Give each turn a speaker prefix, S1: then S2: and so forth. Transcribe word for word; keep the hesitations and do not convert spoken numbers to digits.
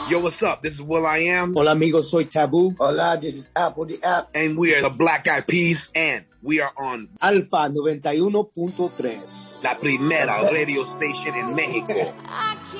S1: Yo, what's up? This is Will I Am.
S2: Hola amigos, soy Taboo.
S3: Hola, this is Apple the App.
S1: And we are the Black Eyed Peas. And we are on
S2: Alfa noventa y uno punto tres.
S1: La Primera Radio Station in Mexico.